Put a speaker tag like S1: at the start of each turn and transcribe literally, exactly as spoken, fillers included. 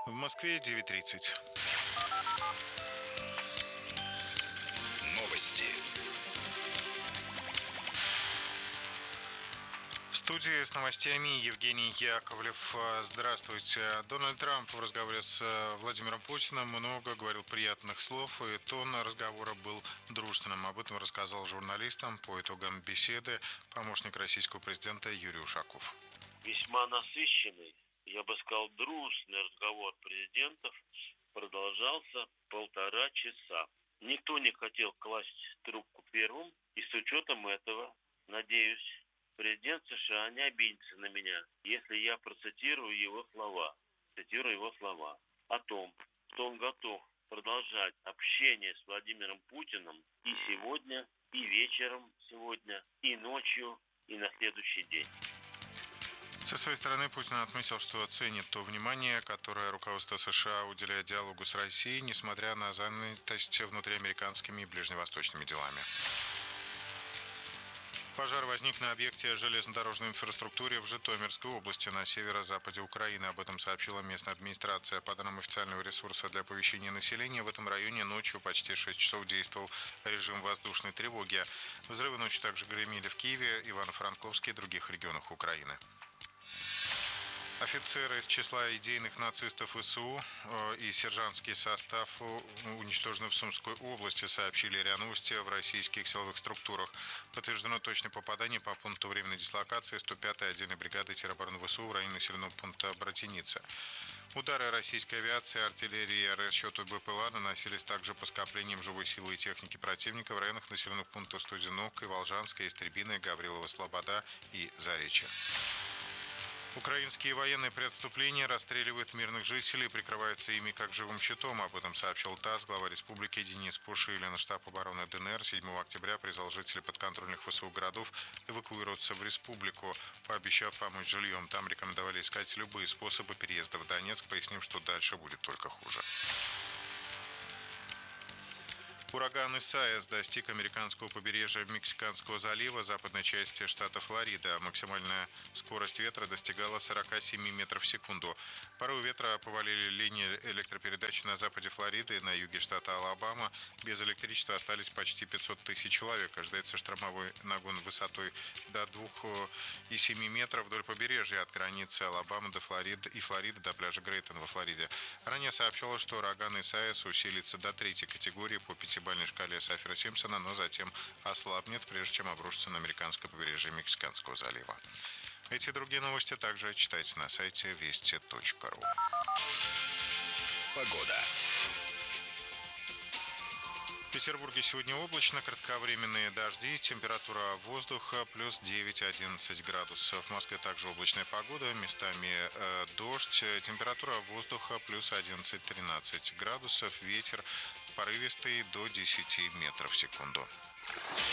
S1: В Москве девять тридцать.
S2: Новости.
S1: В студии с новостями Евгений Яковлев. Здравствуйте. Дональд Трамп в разговоре с Владимиром Путиным много говорил приятных слов, и тон разговора был дружественным. Об этом рассказал журналистам по итогам беседы помощник российского президента Юрий Ушаков.
S3: Весьма насыщенный, я бы сказал, дружественный разговор президентов продолжался полтора часа. Никто не хотел класть трубку первым, и с учетом этого, надеюсь, президент США не обидится на меня, если я процитирую его слова, цитирую его слова о том, что он готов продолжать общение с Владимиром Путиным и сегодня, и вечером сегодня, и ночью, и на следующий день.
S1: Со своей стороны Путин отметил, что ценит то внимание, которое руководство США уделяет диалогу с Россией, несмотря на занятость внутриамериканскими и ближневосточными делами. Пожар возник на объекте железнодорожной инфраструктуры в Житомирской области на северо-западе Украины. Об этом сообщила местная администрация. По данным официального ресурса для оповещения населения, в этом районе ночью почти шесть часов действовал режим воздушной тревоги. Взрывы ночью также гремели в Киеве, Ивано-Франковске и других регионах Украины. Офицеры из числа идейных нацистов ВСУ и сержантский состав, уничтоженный в Сумской области, сообщили РИА Новости в российских силовых структурах. Подтверждено точное попадание по пункту временной дислокации сто пятой отдельной бригады теробороны ВСУ в районе населенного пункта Братиница. Удары российской авиации, артиллерии и расчету БПЛА наносились также по скоплениям живой силы и техники противника в районах населенных пунктов Студеновка, Волжанская, Истребиная, Гаврилова, Слобода и Заречье. Украинские военные при отступлении расстреливают мирных жителей и прикрываются ими как живым щитом. Об этом сообщил ТАСС. Глава республики Денис Пушилин. Штаб обороны ДНР седьмого октября призвал жителей подконтрольных ВСУ городов эвакуироваться в республику, пообещав помочь жильем. Там рекомендовали искать любые способы переезда в Донецк, пояснив, что дальше будет только хуже. Ураган Исайяс достиг американского побережья Мексиканского залива, западной части штата Флорида. Максимальная скорость ветра достигала сорок семь метров в секунду. Порывы ветра повалили линии электропередач на западе Флориды и на юге штата Алабама. Без электричества остались почти пятьсот тысяч человек. Ожидается штормовой нагон высотой до двух и семи метров вдоль побережья от границы Алабамы до Флориды и Флориды до пляжа Грейтон во Флориде. Ранее сообщалось, что ураган Исайяс усилится до третьей категории по пятибалльной шкале Саффира-Симпсона, но затем ослабнет, прежде чем обрушится на американское побережье Мексиканского залива. Эти и другие новости также читайте на сайте вести точка ру.
S2: Погода.
S1: В Петербурге сегодня облачно, кратковременные дожди, температура воздуха плюс девять-одиннадцать градусов. В Москве также облачная погода, местами э, дождь, температура воздуха плюс одиннадцать-тринадцать градусов, ветер порывистый до десяти метров в секунду.